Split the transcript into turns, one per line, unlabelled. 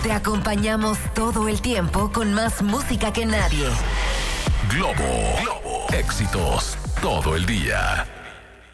Te acompañamos todo el tiempo con más música que nadie.
Globo. Éxitos todo el día.